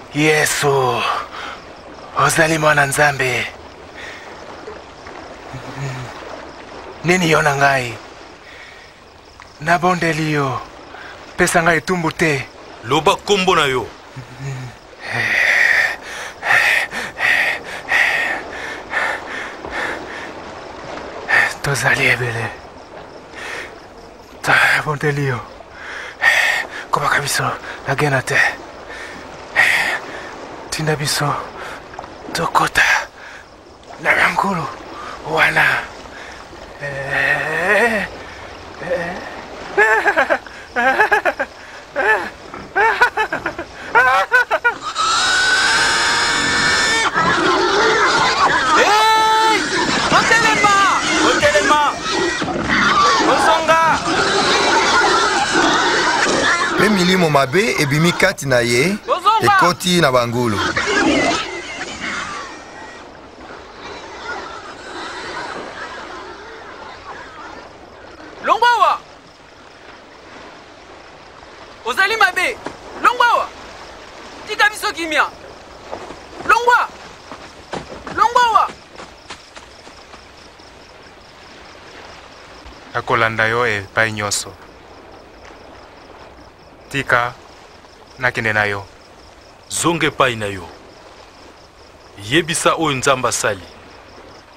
Yesu, ozali mwana Nzambe. Nini yona ngai? Nabondeli yo, pesa ngai tumbu te. Loba kombo na yo. Tozali ebele. Nabondeli yo. Komaka biso nagena te. Tinda biso tokota na ngulu wana. Pe milimo mabe ebimi kati na ye ekoti na bangulu. Longwawa! Ozali mabe! Longwawa! Tika biso kimia! Longwa! Longwawa! Akolanda yo epai nyonso. Tika nakende na yo. Zonge epai na yo. Yebisa oyo Nzambe asali.